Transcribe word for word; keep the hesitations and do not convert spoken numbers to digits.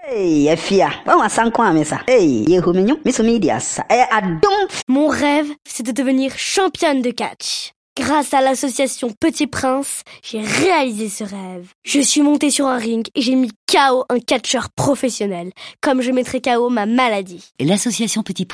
Hey, Fia, on va s'en quoi, mais ça. Hey, yehou mignon, mais ça. Eh, adon. Mon rêve, c'est de devenir championne de catch. Grâce à l'association Petit Prince, j'ai réalisé ce rêve. Je suis montée sur un ring et j'ai mis K O un catcheur professionnel, comme je mettrais K O ma maladie. L'association Petit Prince